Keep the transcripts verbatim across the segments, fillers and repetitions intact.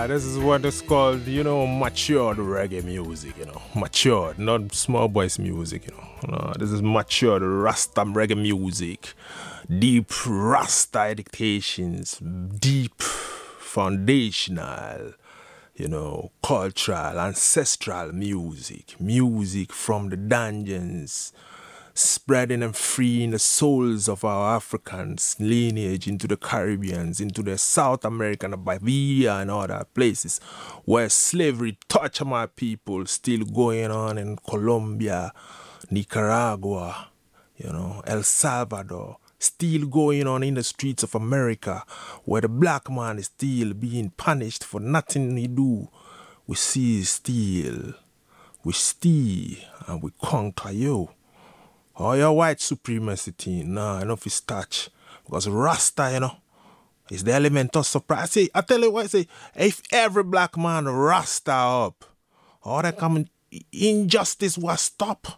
yeah, this is what is called, you know, matured reggae music, you know. Matured, not small boys music, you know. No, this is matured Rasta reggae music. Deep Rasta dictations, deep foundational, you know, cultural, ancestral music. Music from the dungeons, spreading and freeing the souls of our Africans lineage into the Caribbeans, into the South American, Bahia and other places where slavery tortured my people, still going on in Colombia, Nicaragua, you know, El Salvador, still going on in the streets of America where the black man is still being punished for nothing he do. We see still, we steal and we conquer you. Oh, your white supremacy thing, nah, enough is touch. Because Rasta, you know, is the element of surprise. See, I tell you what, say, if every black man Rasta up, all that common injustice was stop.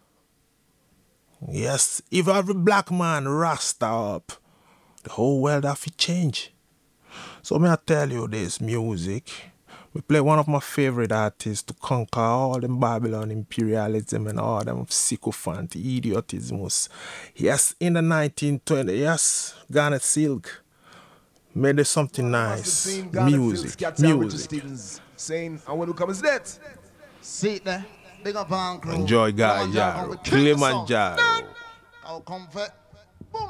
Yes, if every black man Rasta up, the whole world have to change. So may I tell you this music. We play one of my favorite artists to conquer all them Babylon imperialism and all them sycophant idiotismus. Yes, in the nineteen twenties, yes, Garnet Silk made it something nice. Music, music. Saying, and when you come is that? Sit there, big up on crew. Enjoy Kilimanjaro, Kilimanjaro. I'll comfort.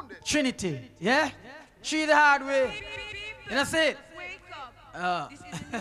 Trinity, yeah? She the hard way. You know, say it? Wake up. Uh. This is